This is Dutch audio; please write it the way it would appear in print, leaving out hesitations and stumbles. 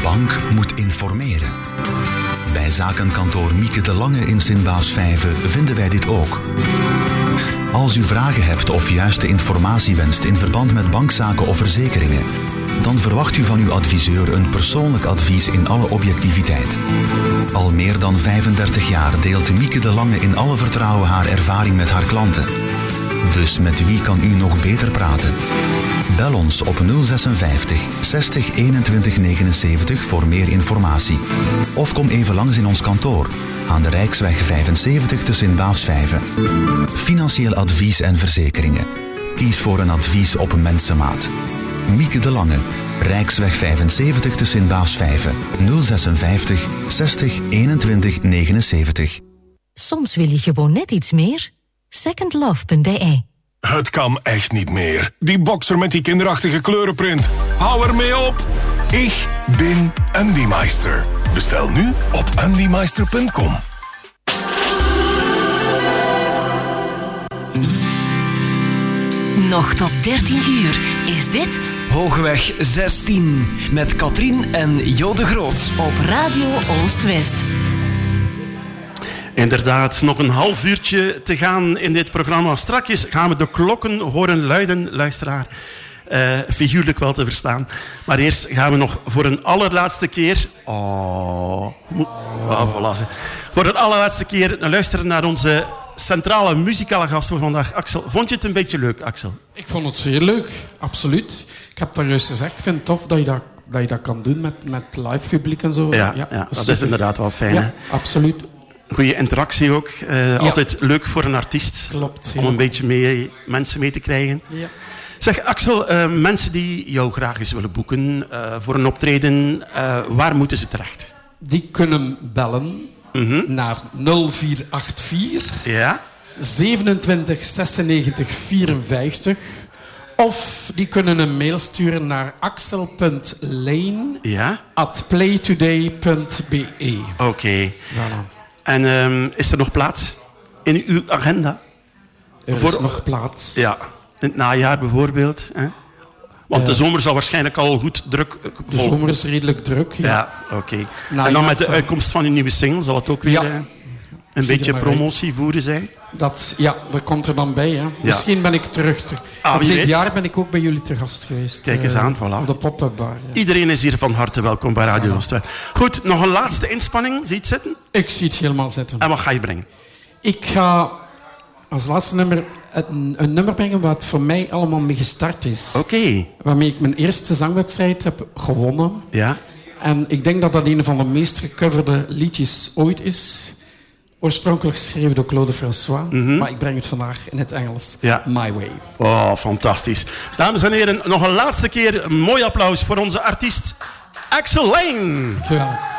bank moet informeren. Bij zakenkantoor Mieke de Lange in Sint-Baafsvijve vinden wij dit ook. Als u vragen hebt of juiste informatie wenst in verband met bankzaken of verzekeringen, dan verwacht u van uw adviseur een persoonlijk advies in alle objectiviteit. Al meer dan 35 jaar deelt Mieke de Lange in alle vertrouwen haar ervaring met haar klanten. Dus met wie kan u nog beter praten? Bel ons op 056 60 21 79 voor meer informatie. Of kom even langs in ons kantoor aan de Rijksweg 75 te Sint-Baafsvijve. Financieel advies en verzekeringen. Kies voor een advies op mensenmaat. Mieke de Lange, Rijksweg 75 te Sint-Baafsvijve, 056 60 21 79. Soms wil je gewoon net iets meer. Secondlove.be. Het kan echt niet meer. Die boxer met die kinderachtige kleurenprint. Hou ermee op. Ik ben Andymeister. Bestel nu op andymeister.com. Nog tot 13 uur is dit Hoogweg 16 met Katrien en Jo de Groot op Radio Oost-West. Inderdaad, nog een half uurtje te gaan in dit programma. Strakjes gaan we de klokken horen luiden, luisteraar. Figuurlijk wel te verstaan. Maar eerst gaan we nog voor een allerlaatste keer... Voor een allerlaatste keer luisteren naar onze centrale muzikale gast van vandaag. Axel, vond je het een beetje leuk, Axel? Ik vond het zeer leuk, absoluut. Ik heb daar juist gezegd, ik vind het tof dat je dat kan doen met live publiek en zo. Ja, dat is inderdaad wel fijn. Ja, hè? absoluut. Goeie interactie ook. Altijd leuk voor een artiest. Klopt. Om een beetje mensen mee te krijgen. Ja. Zeg, Axel, mensen die jou graag eens willen boeken voor een optreden, waar moeten ze terecht? Die kunnen bellen naar 0484 27 96 54. Of die kunnen een mail sturen naar axel.lane@playtoday.be. Oké. En is er nog plaats in uw agenda? Er is nog plaats. Ja, in het najaar bijvoorbeeld. Hè? Want de zomer zal waarschijnlijk al goed druk De zomer is redelijk druk, ja. Ja, oké. En dan met de uitkomst van uw nieuwe single zal het ook weer een beetje promotie voeren zijn? Dat komt er dan bij. Hè. Misschien ben ik terug. Dit jaar ben ik ook bij jullie te gast geweest. Kijk eens aan, voilà. Op de pop-up bar. Ja. Iedereen is hier van harte welkom bij Radio Oost-West. Goed, nog een laatste inspanning. Zie je het zitten? Ik zie het helemaal zitten. En wat ga je brengen? Ik ga als laatste nummer een nummer brengen wat voor mij allemaal mee gestart is. Oké. Waarmee ik mijn eerste zangwedstrijd heb gewonnen. Ja. En ik denk dat dat een van de meest gecoverde liedjes ooit is. Oorspronkelijk geschreven door Claude François. Maar ik breng het vandaag in het Engels. Ja. My Way. Oh, fantastisch. Dames en heren, nog een laatste keer een mooi applaus voor onze artiest Axel Lane. Dankjewel.